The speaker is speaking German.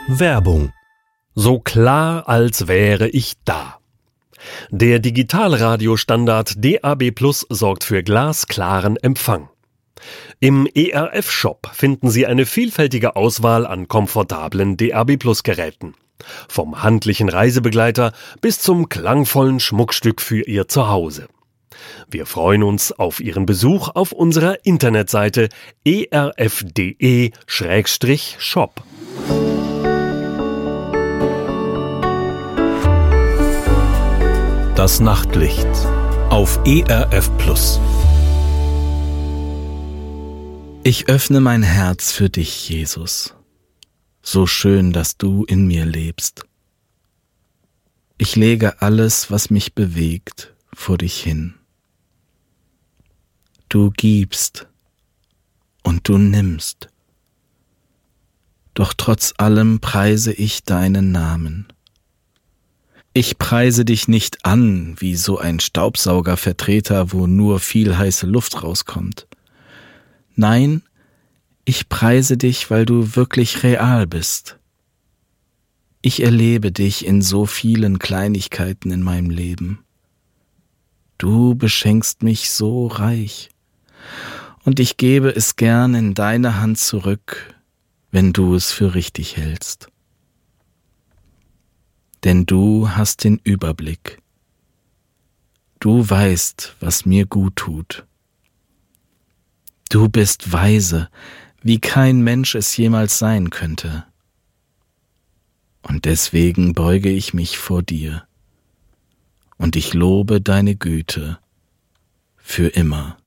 Werbung. So klar, als wäre ich da. Der Digitalradiostandard DAB+ sorgt für glasklaren Empfang. Im ERF-Shop finden Sie eine vielfältige Auswahl an komfortablen DAB+-Geräten. Vom handlichen Reisebegleiter bis zum klangvollen Schmuckstück für Ihr Zuhause. Wir freuen uns auf Ihren Besuch auf unserer Internetseite erf.de/shop. Das Nachtlicht auf ERF+. Ich öffne mein Herz für dich, Jesus. So schön, dass du in mir lebst. Ich lege alles, was mich bewegt, vor dich hin. Du gibst und du nimmst. Doch trotz allem preise ich deinen Namen. Ich preise dich nicht an, wie so ein Staubsaugervertreter, wo nur viel heiße Luft rauskommt. Nein, ich preise dich, weil du wirklich real bist. Ich erlebe dich in so vielen Kleinigkeiten in meinem Leben. Du beschenkst mich so reich, und ich gebe es gern in deine Hand zurück, wenn du es für richtig hältst. Denn du hast den Überblick. Du weißt, was mir gut tut. Du bist weise, wie kein Mensch es jemals sein könnte. Und deswegen beuge ich mich vor dir und ich lobe deine Güte für immer.